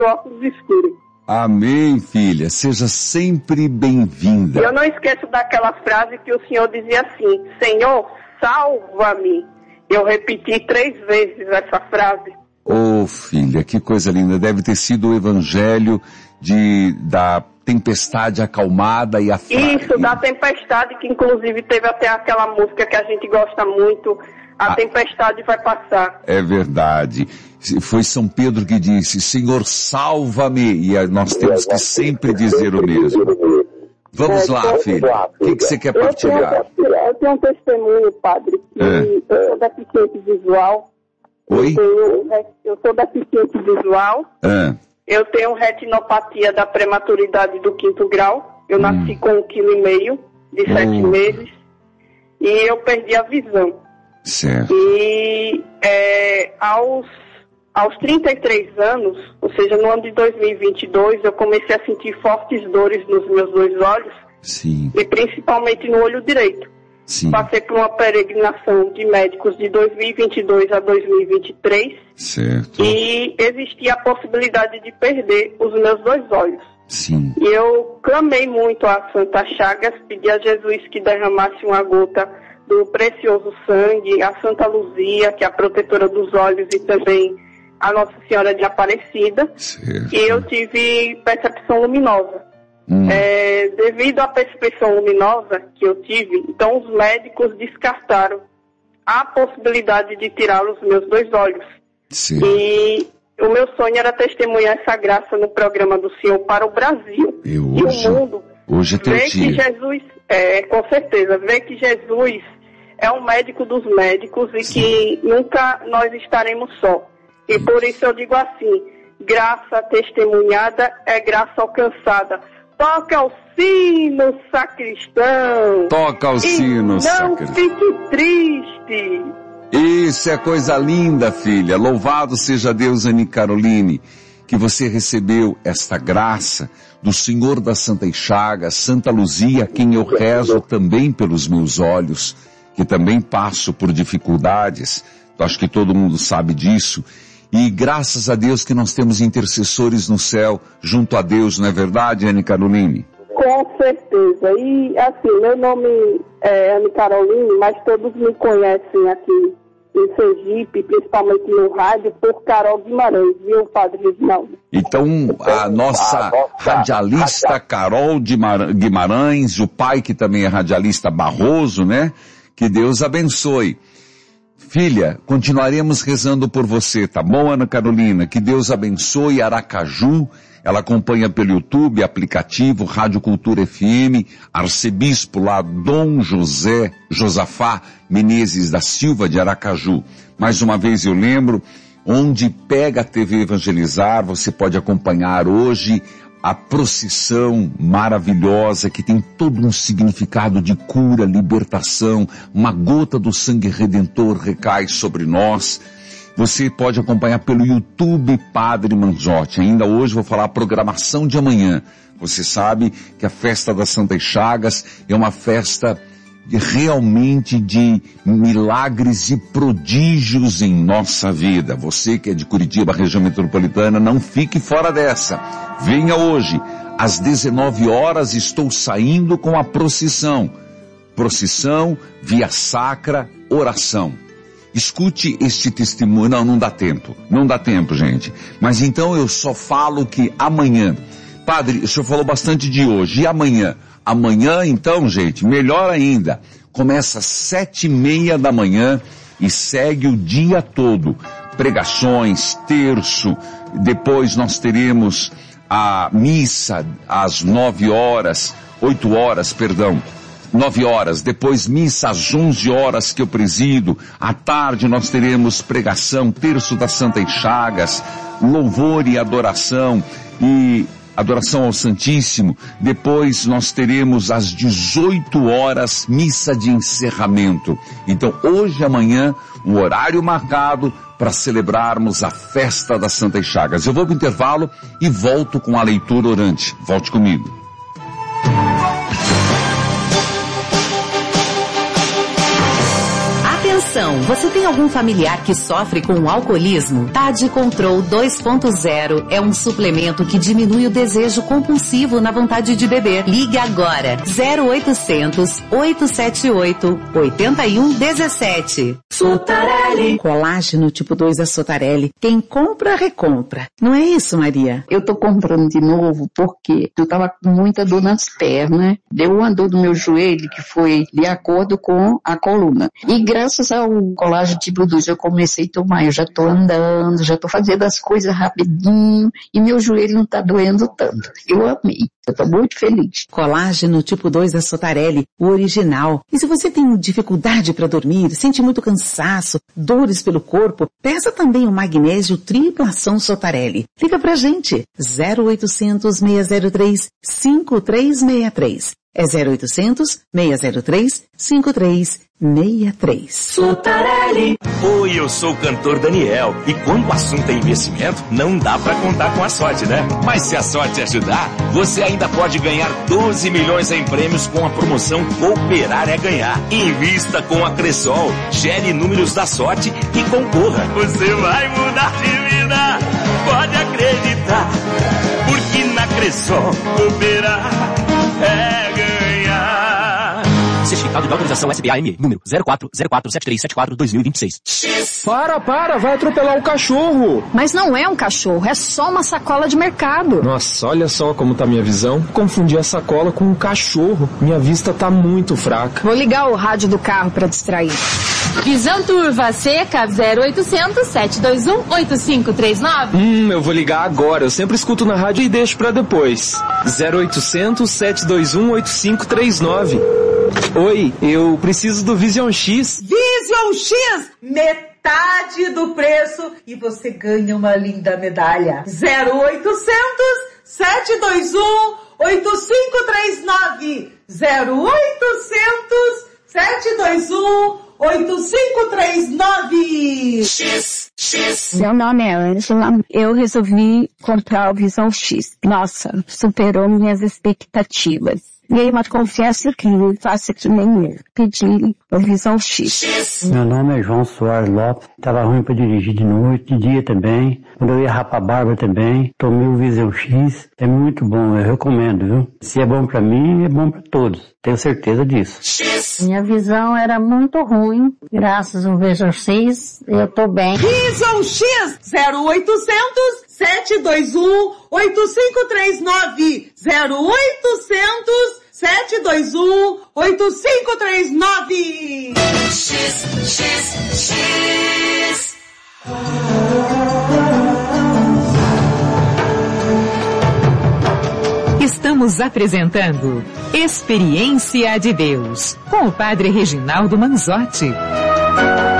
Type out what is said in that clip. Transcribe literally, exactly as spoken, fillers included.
óculos escuros. Amém, filha. Seja sempre bem-vinda. Eu não esqueço daquela frase que o senhor dizia assim: Senhor, salva-me. Eu repeti três vezes essa frase. Ô, oh, filha, que coisa linda. Deve ter sido o evangelho de, da tempestade acalmada e a fra... Isso, da tempestade, que inclusive teve até aquela música que a gente gosta muito, A ah, Tempestade Vai Passar. É verdade. Foi São Pedro que disse: Senhor, salva-me. E nós temos que sempre dizer o mesmo. Vamos é, lá, filha. O que, que você quer partilhar? Eu tenho, eu tenho um testemunho, padre, que é. eu sou deficiente visual. Oi? Eu, tenho, eu sou deficiente visual. É. Eu tenho retinopatia da prematuridade do quinto grau. Eu hum. nasci com um quilo e meio de sete hum. meses. E eu perdi a visão. Certo. E é, aos, aos trinta e três anos, ou seja, no ano de dois mil e vinte e dois, eu comecei a sentir fortes dores nos meus dois olhos. Sim. E principalmente no olho direito. Sim. Passei por uma peregrinação de médicos de dois mil e vinte e dois a dois mil e vinte e três. Certo. E existia a possibilidade de perder os meus dois olhos. Sim. E eu clamei muito a Santa Chagas, pedi a Jesus que derramasse uma gota do precioso sangue, a Santa Luzia, que é a protetora dos olhos, e também a Nossa Senhora de Aparecida. Certo. E eu tive percepção luminosa. Hum. É, devido à percepção luminosa que eu tive, então os médicos descartaram a possibilidade de tirar os meus dois olhos. Sim. E o meu sonho era testemunhar essa graça no programa do Senhor para o Brasil e, e hoje, o mundo. Hoje é teu ver dia. que Jesus, é, com certeza, ver que Jesus é um médico dos médicos e Sim. que nunca nós estaremos só. E Sim. por isso eu digo assim: graça testemunhada é graça alcançada. Toca o sino, sacristão. Toca o sino, sacristão. Não fique triste. Isso é coisa linda, filha. Louvado seja Deus, Anne Caroline, que você recebeu esta graça do Senhor das Santas Chagas, Santa Luzia, a quem eu rezo também pelos meus olhos, que também passo por dificuldades. Acho que todo mundo sabe disso. E graças a Deus que nós temos intercessores no céu, junto a Deus, não é verdade, Anne Caroline? Com certeza. E assim, meu nome é Anne Caroline, mas todos me conhecem aqui em Sergipe, principalmente no rádio, por Carol Guimarães, viu, Padre Reginaldo? Então, a nossa radialista Carol Guimarães, o pai que também é radialista Barroso, né? Que Deus abençoe. Filha, continuaremos rezando por você, tá bom, Ana Carolina? Que Deus abençoe Aracaju. Ela acompanha pelo YouTube, aplicativo, Rádio Cultura F M, arcebispo lá, Dom José Josafá Menezes da Silva de Aracaju. Mais uma vez eu lembro, onde pega a T V Evangelizar, você pode acompanhar hoje a procissão maravilhosa que tem todo um significado de cura, libertação, uma gota do sangue redentor recai sobre nós. Você pode acompanhar pelo YouTube Padre Manzotti. Ainda hoje vou falar a programação de amanhã. Você sabe que a festa das Santas Chagas é uma festa realmente de milagres e prodígios em nossa vida. Você que é de Curitiba, região metropolitana, não fique fora dessa. Venha hoje, às dezenove horas, estou saindo com a procissão. Procissão, via sacra, oração. Escute este testemunho. Não, não dá tempo. Não dá tempo, gente. Mas então eu só falo que amanhã... Padre, o senhor falou bastante de hoje. E amanhã? Amanhã, então, gente, melhor ainda. Começa às sete e meia da manhã e segue o dia todo. Pregações, terço. Depois nós teremos a missa às nove horas. Oito horas, perdão. Nove horas, depois missa às onze horas que eu presido. À tarde nós teremos pregação, terço das Santas Chagas, louvor e adoração e adoração ao Santíssimo. Depois nós teremos às dezoito horas missa de encerramento. Então hoje e amanhã, um horário marcado para celebrarmos a festa das Santas Chagas. Eu vou para o intervalo e volto com a leitura orante. Volte comigo. Atenção, você tem algum familiar que sofre com o alcoolismo? Tade Control dois ponto zero é um suplemento que diminui o desejo compulsivo na vontade de beber. Ligue agora, zero oitocentos, oito sete oito, oito um um sete. Sotarelli. Colágeno tipo dois da Sotarelli. Quem compra, recompra. Não é isso, Maria? Eu tô comprando de novo porque eu tava com muita dor nas pernas. Deu uma dor no meu joelho que foi de acordo com a coluna. E graças ao colágeno tipo dois eu comecei a tomar. Eu já tô andando, já tô fazendo as coisas rapidinho e meu joelho não tá doendo tanto. Eu amei. Eu tô muito feliz. Colágeno tipo dois da Sotarelli, o original. E se você tem dificuldade para dormir, sente muito cansaço, dores pelo corpo, peça também o magnésio tripla ação Sotarelli. Liga pra gente, zero oitocentos, seis zero três, cinco três seis três. É zero oitocentos, seis zero três, cinco três seis três. Sotarelli. Oi, eu sou o cantor Daniel. E quando o assunto é investimento, não dá pra contar com a sorte, né? Mas se a sorte ajudar, você ainda pode ganhar doze milhões em prêmios com a promoção Cooperar é Ganhar. Invista com a Cressol, gere números da sorte e concorra. Você vai mudar de vida, pode acreditar. Porque na Cressol, cooperar é ganhar. Certificado de autorização S B A M, número zero quatro zero quatro sete três sete quatro dois mil e vinte e seis. Para, para, vai atropelar um cachorro. Mas não é um cachorro, é só uma sacola de mercado. Nossa, olha só como tá minha visão. Confundi a sacola com um cachorro. Minha vista tá muito fraca. Vou ligar o rádio do carro pra distrair. Visão turva seca zero oitocentos, sete dois um, oito cinco três nove. Hum, eu vou ligar agora. Eu sempre escuto na rádio e deixo pra depois. zero oitocentos, sete dois um, oito cinco três nove. Oi, eu preciso do Vision X. Vision X, metade do preço e você ganha uma linda medalha. zero oitocentos, sete dois um, oito cinco três nove. zero oitocentos, sete dois um, oito cinco três nove. X, X. Meu nome é Ângela. Eu resolvi comprar o Vision X. Nossa, superou minhas expectativas. E aí, mas confesso que não faço que nem eu. Pedi o Vision X. Meu nome é João Soares Lopes. Tava ruim pra dirigir de noite, de dia também. Quando eu ia rapar a barba também, tomei o Vision X. É muito bom, eu recomendo, viu? Se é bom pra mim, é bom pra todos. Tenho certeza disso. Minha visão era muito ruim. Graças ao Vision X, eu tô bem. Vision X, zero oitocentos, sete dois um, oito cinco três nove. zero oitocentos, sete dois um, oito cinco três nove. X, X, X. Estamos apresentando Experiência de Deus, com o Padre Reginaldo Manzotti.